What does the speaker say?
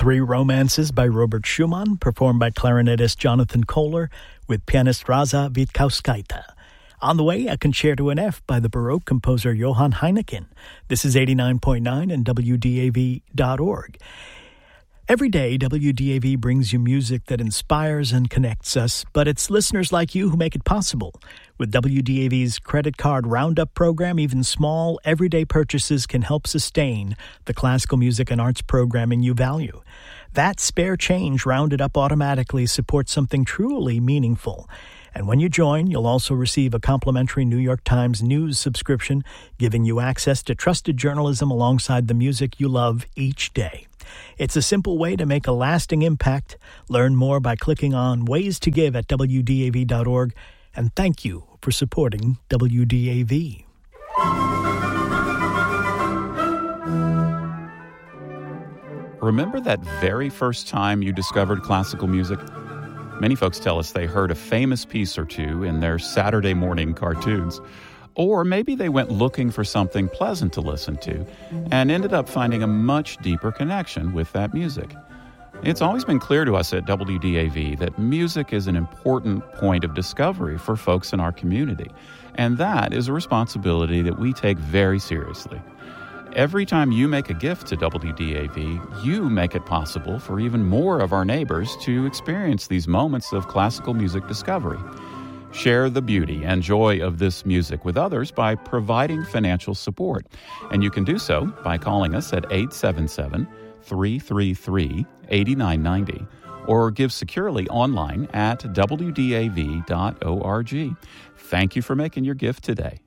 Three Romances by Robert Schumann, performed by clarinetist Jonathan Kohler with pianist Raza Witkowskaite. On the way, a Concerto in F by the Baroque composer Johann Heineken. This is 89.9 and WDAV.org. Every day, WDAV brings you music that inspires and connects us, but it's listeners like you who make it possible. With WDAV's credit card roundup program, even small, everyday purchases can help sustain the classical music and arts programming you value. That spare change rounded up automatically supports something truly meaningful. And when you join, you'll also receive a complimentary New York Times News subscription, giving you access to trusted journalism alongside the music you love each day. It's a simple way to make a lasting impact. Learn more by clicking on Ways to Give at WDAV.org. And thank you for supporting WDAV. Remember that very first time you discovered classical music? Many folks tell us they heard a famous piece or two in their Saturday morning cartoons. Or maybe they went looking for something pleasant to listen to and ended up finding a much deeper connection with that music. It's always been clear to us at WDAV that music is an important point of discovery for folks in our community, and that is a responsibility that we take very seriously. Every time you make a gift to WDAV, you make it possible for even more of our neighbors to experience these moments of classical music discovery. Share the beauty and joy of this music with others by providing financial support. And you can do so by calling us at 877-333-8990 or give securely online at WDAV.org. Thank you for making your gift today.